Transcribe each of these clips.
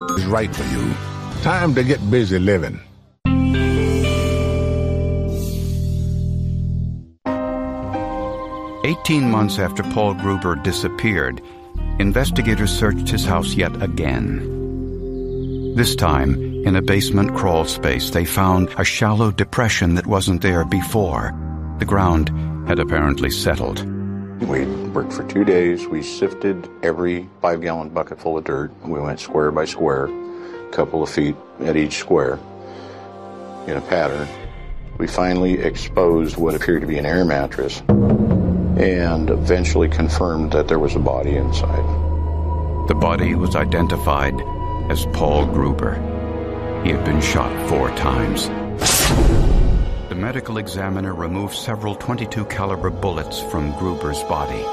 is right for you. Time to get busy living. "18 months after Paul Gruber disappeared, investigators searched his house yet again. This time, in a basement crawl space, they found a shallow depression that wasn't there before. The ground had apparently settled. We worked for 2 days. We sifted every 5-gallon bucket full of dirt. We went square by square, a couple of feet at each square in a pattern. We finally exposed what appeared to be an air mattress and eventually confirmed that there was a body inside. The body was identified as Paul Gruber. He had been shot 4 times. The medical examiner removed several .22 caliber bullets from Gruber's body.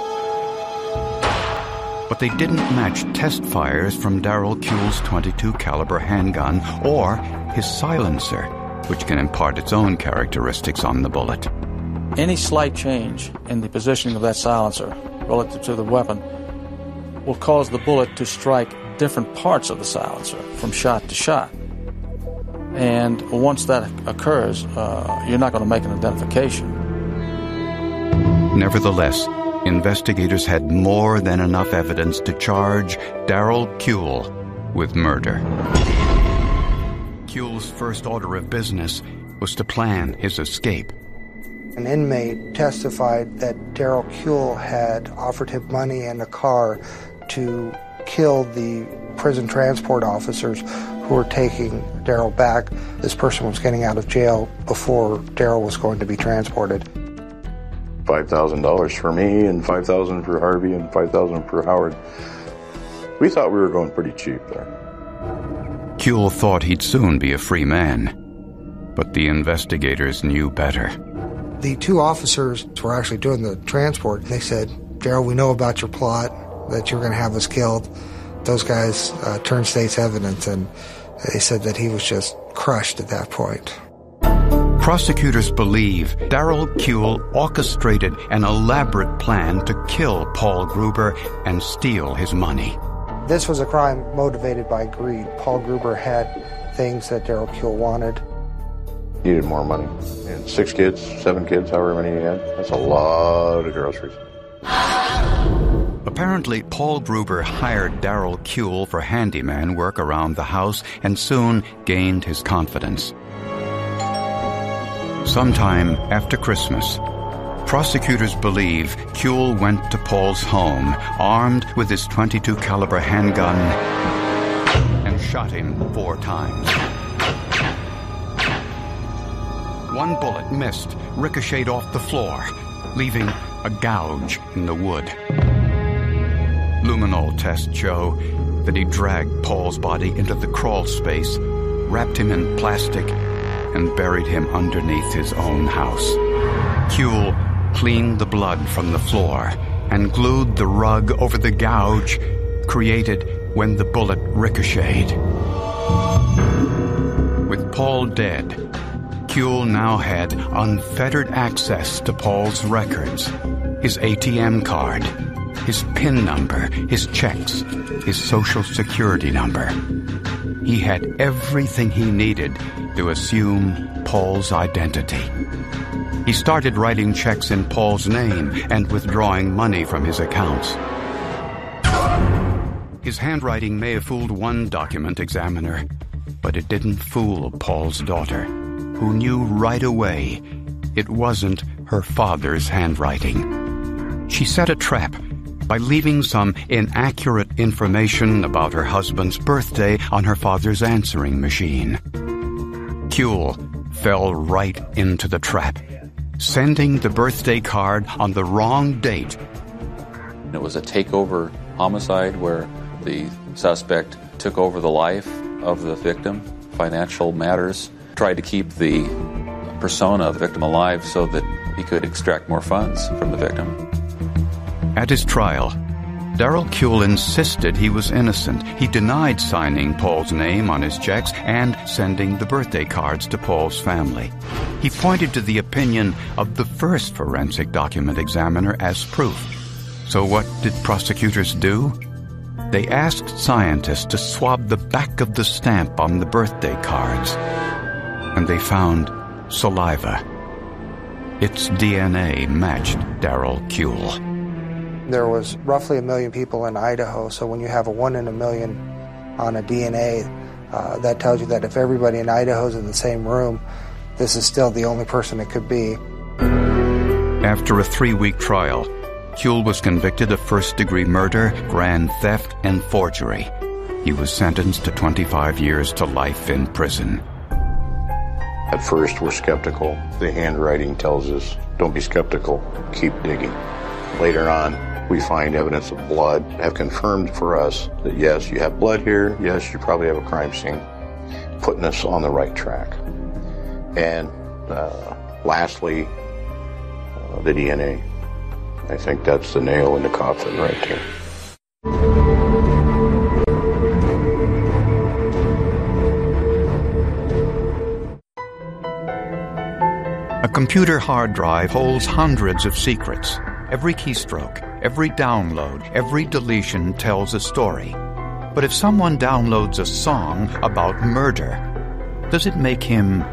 But they didn't match test fires from Darrell Kuehl's .22 caliber handgun or his silencer, which can impart its own characteristics on the bullet. Any slight change in the positioning of that silencer relative to the weapon will cause the bullet to strike different parts of the silencer from shot to shot. And once that occurs, you're not going to make an identification. Nevertheless, investigators had more than enough evidence to charge Darrell Kuehl with murder. Kuehl's first order of business was to plan his escape. An inmate testified that Darrell Kuehl had offered him money and a car to kill the prison transport officers who were taking Darrell back. This person was getting out of jail before Darrell was going to be transported. $5,000 for me and $5,000 for Harvey and $5,000 for Howard. We thought we were going pretty cheap there. Kuehl thought he'd soon be a free man, but the investigators knew better. The 2 officers were actually doing the transport. They said, "Darrell, we know about your plot, that you're going to have us killed." Those guys turned state's evidence, and they said that he was just crushed at that point. Prosecutors believe Darrell Kuehl orchestrated an elaborate plan to kill Paul Gruber and steal his money. This was a crime motivated by greed. Paul Gruber had things that Darrell Kuehl wanted. Needed more money. And 6 kids, 7 kids, however many he had. That's a lot of groceries. Apparently, Paul Gruber hired Darrell Kuehl for handyman work around the house and soon gained his confidence. Sometime after Christmas, prosecutors believe Kuehl went to Paul's home armed with his .22 caliber handgun and shot him 4 times. One bullet missed, ricocheted off the floor, leaving a gouge in the wood. Luminol tests show that he dragged Paul's body into the crawl space, wrapped him in plastic, and buried him underneath his own house. Kuehl cleaned the blood from the floor and glued the rug over the gouge created when the bullet ricocheted. With Paul dead, Kuehl now had unfettered access to Paul's records, his ATM card, his PIN number, his checks, his Social Security number. He had everything he needed to assume Paul's identity. He started writing checks in Paul's name and withdrawing money from his accounts. His handwriting may have fooled one document examiner, but it didn't fool Paul's daughter, who knew right away it wasn't her father's handwriting. She set a trap by leaving some inaccurate information about her husband's birthday on her father's answering machine. Kuehl fell right into the trap, sending the birthday card on the wrong date. It was a takeover homicide where the suspect took over the life of the victim, financial matters, tried to keep the persona of the victim alive so that he could extract more funds from the victim. At his trial, Darrell Kuehl insisted he was innocent. He denied signing Paul's name on his checks and sending the birthday cards to Paul's family. He pointed to the opinion of the first forensic document examiner as proof. So what did prosecutors do? They asked scientists to swab the back of the stamp on the birthday cards, and they found saliva. Its DNA matched Darrell Kuehl. There was roughly 1 million people in Idaho, so when you have a 1 in a million on a DNA, that tells you that if everybody in Idaho is in the same room, this is still the only person it could be. After a 3-week trial, Kuehl was convicted of first-degree murder, grand theft, and forgery. He was sentenced to 25 years to life in prison. At first, we're skeptical. The handwriting tells us, don't be skeptical, keep digging. Later on, we find evidence of blood, have confirmed for us that yes, you have blood here, yes, you probably have a crime scene, putting us on the right track. And lastly, the DNA. I think that's the nail in the coffin right there. A computer hard drive holds hundreds of secrets. Every keystroke, every download, every deletion tells a story. But if someone downloads a song about murder, does it make him